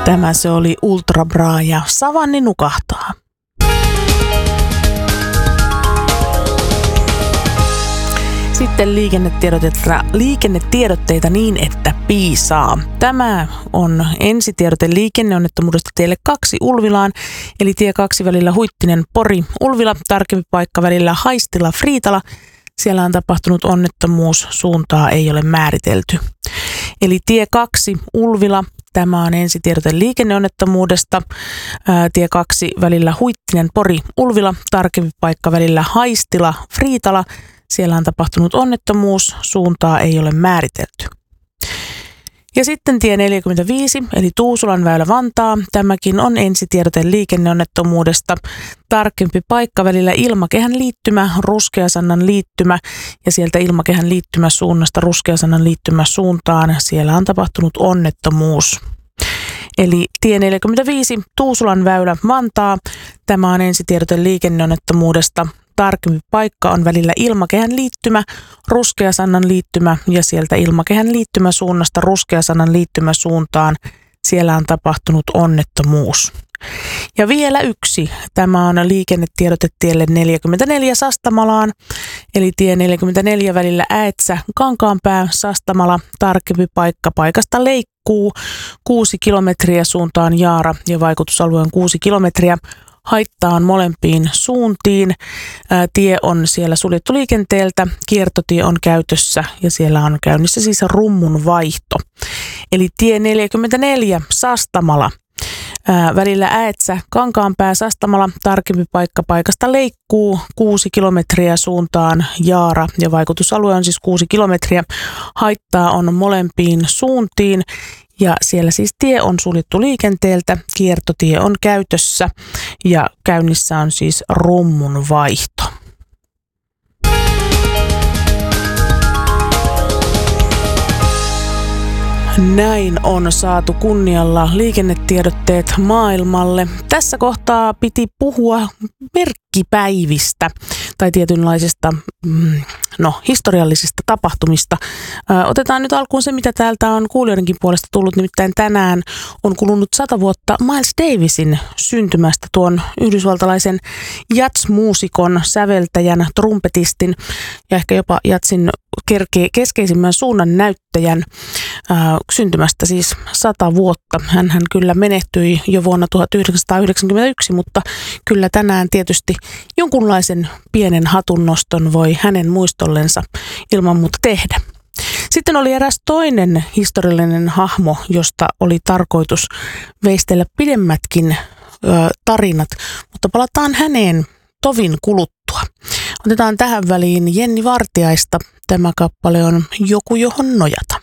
Tämä se oli Ultra Bra ja Savanni nukahtaa. Sitten liikennetiedotteita niin, että piisaa. Tämä on ensitiedote liikenneonnettomuudesta tielle 2 Ulvilaan, eli tie 2 välillä Huittinen Pori Ulvila, tarkempi paikka välillä Haistila Friitala. Siellä on tapahtunut onnettomuus, suuntaa ei ole määritelty. Eli tie 2 Ulvila, tämä on ensitiedote liikenneonnettomuudesta. Tie 2 välillä Huittinen Pori Ulvila, tarkempi paikka välillä Haistila Friitala. Siellä on tapahtunut onnettomuus, suuntaa ei ole määritelty. Ja sitten tie 45, eli Tuusulan väylä Vantaa. Tämäkin on ensitiedote liikenneonnettomuudesta. Tarkempi paikka välillä Ilmakehän liittymä, Ruskeasannan liittymä ja sieltä Ilmakehän liittymä suunnasta Ruskeasannan liittymä suuntaan. Siellä on tapahtunut onnettomuus. Eli tie 45, Tuusulan väylä Vantaa. Tämä on ensitiedote liikenneonnettomuudesta. Tarkempi paikka on välillä Ilmakehän liittymä, Ruskeasannan liittymä ja sieltä Ilmakehän liittymä suunnasta Ruskeasannan liittymä suuntaan. Siellä on tapahtunut onnettomuus. Ja vielä yksi. Tämä on liikennetiedote tielle 44 Sastamalaan, eli tie 44 välillä Äetsä, Kankaanpää, Sastamala, tarkempi paikka paikasta Leikkuu, 6 kilometriä suuntaan Jaara ja vaikutusalue on 6 kilometriä. Haittaa on molempiin suuntiin. Tie on siellä suljettu liikenteeltä, kiertotie on käytössä ja siellä on käynnissä siis rummun vaihto. Eli tie 44 Sastamala, välillä Äetsä, Kankaanpää, Sastamala, tarkempi paikka paikasta Leikkuu, 6 kilometriä suuntaan Jaara ja vaikutusalue on siis 6 kilometriä. Haittaa on molempiin suuntiin. Ja siellä siis tie on suljettu liikenteeltä, kiertotie on käytössä ja käynnissä on siis rummun vaihto. Näin on saatu kunnialla liikennetiedotteet maailmalle. Tässä kohtaa piti puhua merkkipäivistä tai tietynlaisista historiallisista tapahtumista. Otetaan nyt alkuun se, mitä täältä on kuulijoidenkin puolesta tullut. Nimittäin tänään on kulunut 100 vuotta Miles Davisin syntymästä, tuon yhdysvaltalaisen jazz-muusikon, säveltäjän, trumpetistin ja ehkä jopa jazzin keskeisimmän suunnan näyttäjän syntymästä siis 100 vuotta. Hänhän kyllä menehtyi jo vuonna 1991, mutta kyllä tänään tietysti jonkunlaisen pienen hatunnoston voi hänen muistollensa ilman muuta tehdä. Sitten oli eräs toinen historiallinen hahmo, josta oli tarkoitus veistellä pidemmätkin tarinat, mutta palataan häneen tovin kuluttua. Otetaan tähän väliin Jenni Vartiaista. Tämä kappale on Joku, johon nojata.